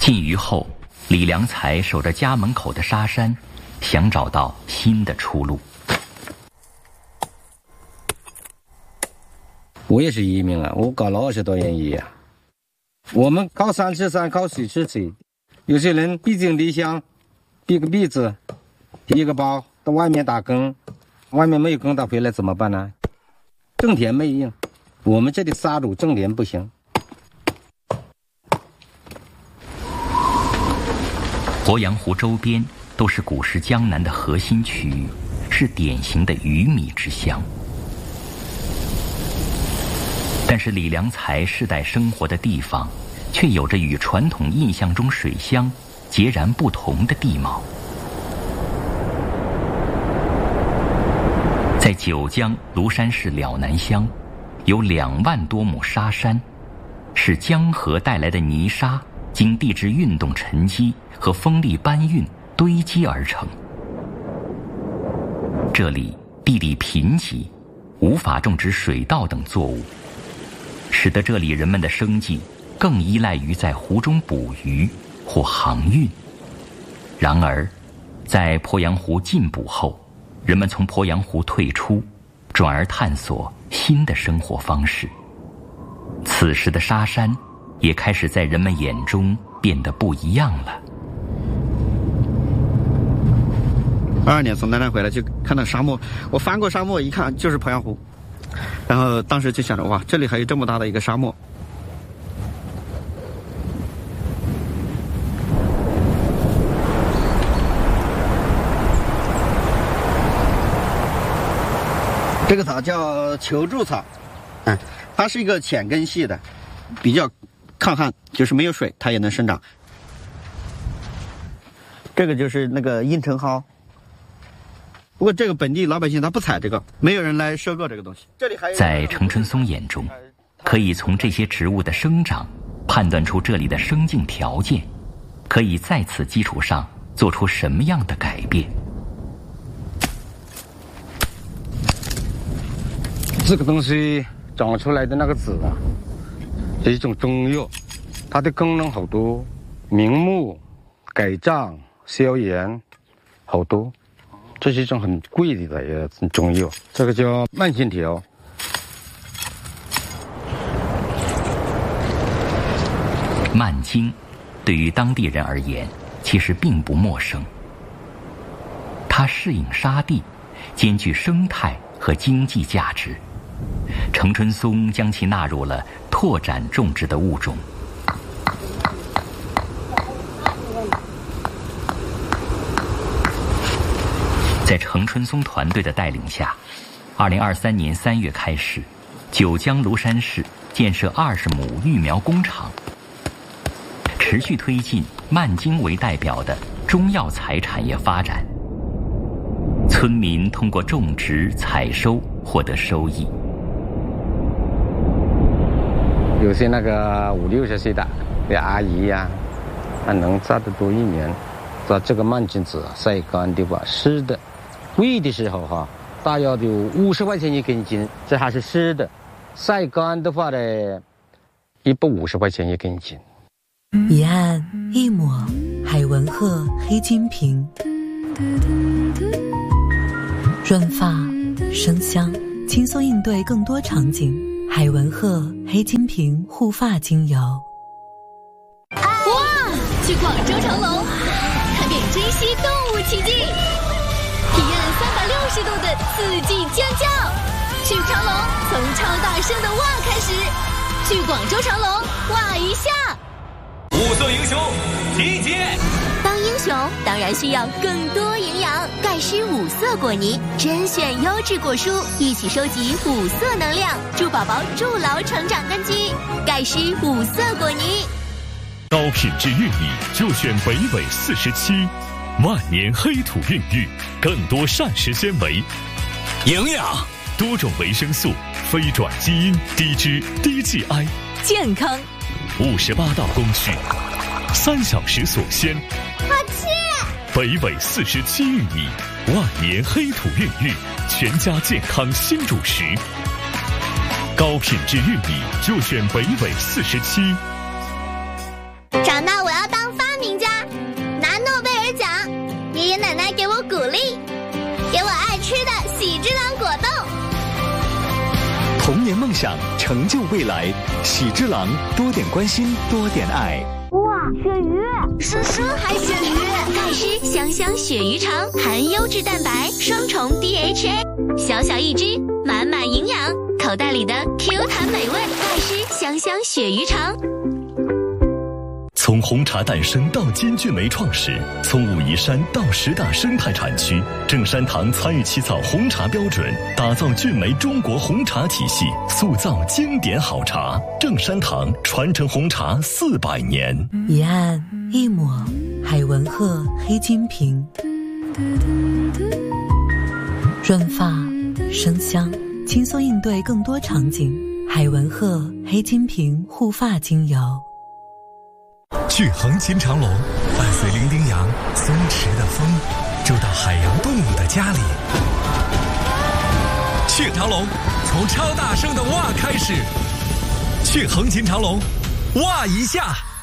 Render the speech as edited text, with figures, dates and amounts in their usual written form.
禁渔后，李良才守着家门口的沙山，想找到新的出路。 我也是渔民啊，我搞了20多年渔啊。我们靠山吃山，靠水吃水。有些人闭紧离乡，闭个闭子，提一个包到外面打工，外面没有工打回来怎么办呢？种田没用，我们这里沙鲁种田不行。 鄱阳湖周边都是古时江南的核心区域，是典型的鱼米之乡。但是李良才世代生活的地方，却有着与传统印象中水乡截然不同的地貌。在九江庐山市了南乡，有2万多亩沙山，是江河带来的泥沙经地质运动沉积和风力搬运堆积而成。这里地理贫瘠，无法种植水稻等作物，使得这里人们的生计更依赖于在湖中捕鱼或航运。然而，在鄱阳湖禁捕后，人们从鄱阳湖退出，转而探索新的生活方式。此时的沙山也开始在人们眼中变得不一样了。 22年从南南回来，就看到沙漠，我翻过沙漠一看就是鄱阳湖，然后当时就想着，哇，这里还有这么大的一个沙漠。这个草叫球柱草，它是一个浅根系的，比较抗旱，就是没有水它也能生长。这个就是那个阴城蒿，不过这个本地老百姓他不采这个，没有人来收购这个东西。这里还有在程春松眼中，可以从这些植物的生长判断出这里的生境条件，可以在此基础上做出什么样的改变。 这个东西长出来的那个籽啊，是一种中药，它的功能好多，明目、改胀、消炎，好多。这是一种很贵的中药，这个叫慢性条。 慢经对于当地人而言其实并不陌生，它适应沙地，兼具生态和经济价值。程春松将其纳入了拓展种植的物种。在程春松团队的带领下，2023年3月开始，九江庐山市建设20亩育苗工厂，持续推进慢经为代表的中药材产业发展。村民通过种植、采收获得收益。 有些那个50、60岁的阿姨呀，她能扎得多1年。扎这个慢经籽晒干的话，湿的，贵的时候哈，大约有50块钱一根斤，这还是湿的。晒干的话呢，150块钱一根斤。 一按一抹，海文鹤黑金瓶，润发生香，轻松应对更多场景。海文鹤黑金瓶护发精油。 哇！去广州长隆，看电影珍稀动物奇迹，体验360度的刺激尖叫。去长隆，从超大声的哇开始。去广州长隆，哇一下！ 五色英雄集结。 当英雄当然需要更多营养，盖施5色果泥，甄选优质果蔬，一起收集5色能量，助宝宝筑牢成长根基。盖施5色果泥， 高品质玉米就选北纬47，万年黑土孕育，更多膳食纤维、 营养、 多种维生素、非转基因、低脂、低 GI， 健康。 58道工序，3小时锁鲜。 好吃！ 北纬47玉米，万年黑土孕育，全家健康新主食。高品质玉米就选北纬47。 长大我要当发童年梦想，成就未来。喜之郎，多点关心，多点爱。 哇，鳕鱼！叔叔还鳕鱼，钙湿香香鳕鱼肠，含优质蛋白，双重 DHA， 小小一只，满满营养，口袋里的 Q 弹美味，钙湿香香鳕鱼肠。 从红茶诞生到金骏眉创始，从武夷山到10大生态产区，正山堂参与起草红茶标准，打造骏眉中国红茶体系，塑造经典好茶。正山堂传承红茶400年。 一案一抹，海文鹤黑金瓶，润发生香，轻松应对更多场景。海文鹤黑金瓶护发精油。 去横琴长隆，伴随伶仃洋松弛的风，住到海洋动物的家里。去长隆，从超大声的哇开始。去横琴长隆，哇一下。